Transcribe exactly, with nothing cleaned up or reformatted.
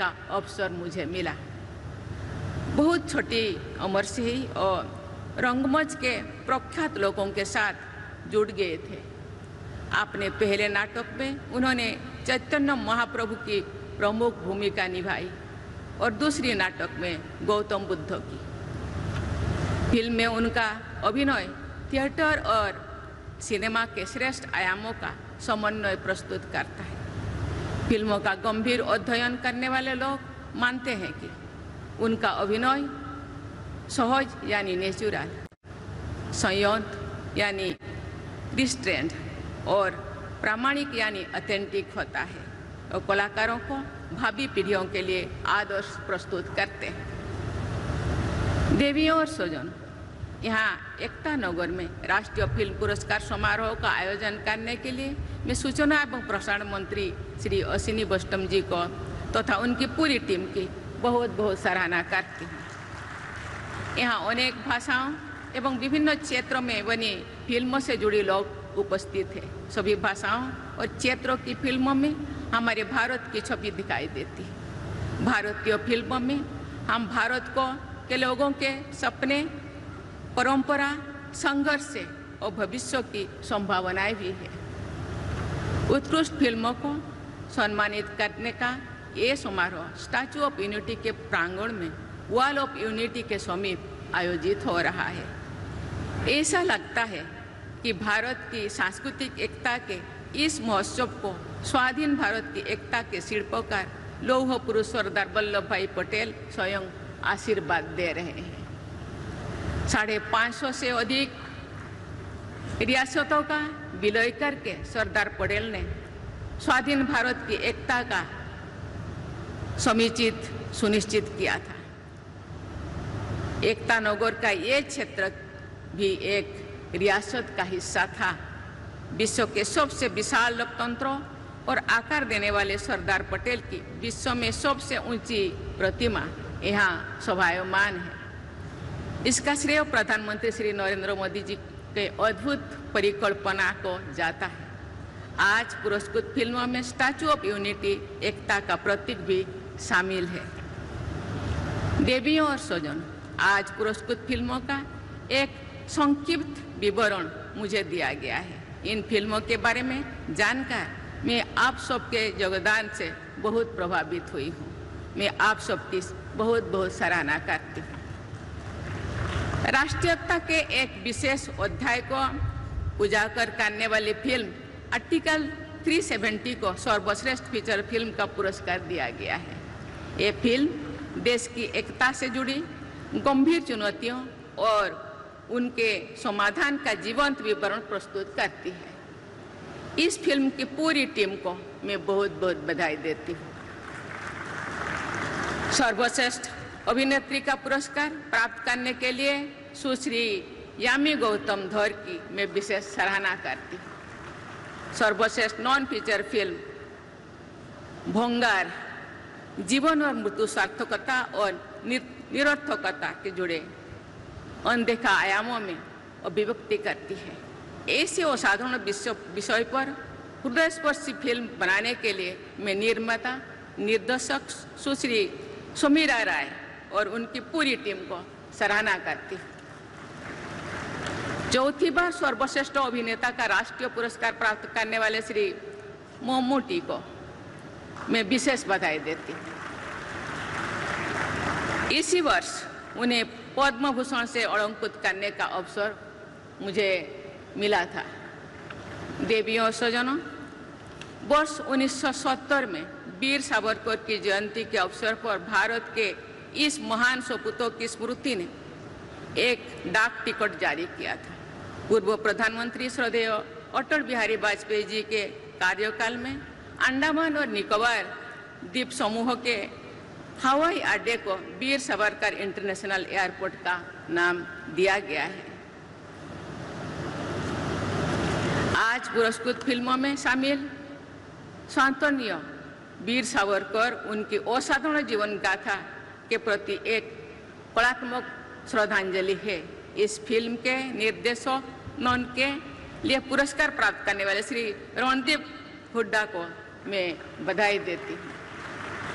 का अवसर मुझे मिला। बहुत छोटी उम्र से ही और रंगमंच के प्रख्यात लोगों के साथ जुड़ गए थे। अपने पहले नाटक में उन्होंने चैतन्य महाप्रभु की प्रमुख भूमिका निभाई और दूसरी नाटक में गौतम बुद्ध की। फिल्म में उनका अभिनय थिएटर और सिनेमा के श्रेष्ठ आयामों का समन्वय प्रस्तुत करता है। फिल्मों का गंभीर अध्ययन करने वाले लोग मानते हैं कि उनका अभिनय सहज यानी नेचुरल, संयत यानी रिस्ट्रेंड और प्रामाणिक यानी ऑथेंटिक होता है और कलाकारों को भावी पीढ़ियों के लिए आदर्श प्रस्तुत करते हैं। देवियों और स्वजन, यहाँ एकता नगर में राष्ट्रीय फिल्म पुरस्कार समारोह का आयोजन करने के लिए मैं सूचना एवं प्रसारण मंत्री श्री अश्विनी वैष्णव जी को तथा तो उनकी पूरी टीम की बहुत बहुत सराहना करती हूँ। यहाँ अनेक भाषाओं एवं विभिन्न क्षेत्रों में बनी फिल्मों से जुड़े लोग उपस्थित हैं। सभी भाषाओं और क्षेत्रों की फिल्मों में हमारे भारत की छवि दिखाई देती है। भारतीय फिल्मों में हम भारत को के लोगों के सपने, परंपरा, संघर्ष से और भविष्य की संभावनाएं भी है। उत्कृष्ट फिल्मों को सम्मानित करने का ये समारोह स्टैचू ऑफ यूनिटी के प्रांगण में वॉल ऑफ यूनिटी के समीप आयोजित हो रहा है। ऐसा लगता है कि भारत की सांस्कृतिक एकता के इस महोत्सव को स्वाधीन भारत की एकता के शिल्पकार लौह पुरुष सरदार वल्लभ भाई पटेल स्वयं आशीर्वाद दे रहे हैं। साढ़े पाँच सौ से अधिक रियासतों का विलय करके सरदार पटेल ने स्वाधीन भारत की एकता का समुचित सुनिश्चित किया था। एकता नगर का ये क्षेत्र भी एक रियासत का हिस्सा था। विश्व के सबसे विशाल लोकतंत्रों और आकार देने वाले सरदार पटेल की विश्व में सबसे ऊंची प्रतिमा यहाँ शोभायमान है। इसका श्रेय प्रधानमंत्री श्री नरेंद्र मोदी जी के अद्भुत परिकल्पना को जाता है। आज पुरस्कृत फिल्मों में स्टैचू ऑफ यूनिटी एकता का प्रतीक भी शामिल है। देवियों और स्वजन, आज पुरस्कृत फिल्मों का एक संक्षिप्त विवरण मुझे दिया गया है। इन फिल्मों के बारे में जानकर मैं आप सबके योगदान से बहुत प्रभावित हुई हूँ। मैं आप सबकी बहुत बहुत सराहना करती हूँ। राष्ट्रीय एकता के एक विशेष अध्याय को उजागर करने वाली फिल्म आर्टिकल तीन सौ सत्तर को सर्वश्रेष्ठ फीचर फिल्म का पुरस्कार दिया गया है। ये फिल्म देश की एकता से जुड़ी गंभीर चुनौतियों और उनके समाधान का जीवंत विवरण प्रस्तुत करती है। इस फिल्म की पूरी टीम को मैं बहुत बहुत बधाई देती हूँ। सर्वश्रेष्ठ अभिनेत्री का पुरस्कार प्राप्त करने के लिए सुश्री यामी गौतम धर की मैं विशेष सराहना करती हूँ। सर्वश्रेष्ठ नॉन फीचर फिल्म भोंगार जीवन और मृत्यु सार्थकता और निरर्थकता के जुड़े अनदेखा आयामों में अभिव्यक्ति करती है। ऐसे असाधारण विषय पर हृदयस्पर्शी फिल्म बनाने के लिए मैं निर्माता निर्देशक सुश्री सुमीरा राय और उनकी पूरी टीम को सराहना करती हूँ। चौथी बार सर्वश्रेष्ठ अभिनेता का राष्ट्रीय पुरस्कार प्राप्त करने वाले श्री मम्मूटी को मैं विशेष बधाई देती हूँ। इसी वर्ष उन्हें पद्म भूषण से अलंकृत करने का अवसर मुझे मिला था। देवियों और स्वजनों, वर्ष उन्नीस सौ सत्तर में वीर सावरकर की जयंती के अवसर पर भारत के इस महान सपूतों की स्मृति ने एक डाक टिकट जारी किया था। पूर्व प्रधानमंत्री श्रद्धेय अटल बिहारी वाजपेयी जी के कार्यकाल में अंडमान और निकोबार द्वीप समूह के हवाई अड्डे को वीर सावरकर इंटरनेशनल एयरपोर्ट का नाम दिया गया है। आज पुरस्कृत फिल्मों में शामिल सांत्वनीय वीर सावरकर उनकी असाधारण जीवन गाथा के प्रति एक कलात्मक श्रद्धांजलि है। इस फिल्म के निर्देशक नौन के लिए पुरस्कार प्राप्त करने वाले श्री रणदीप हुड्डा को मैं बधाई देती हूँ।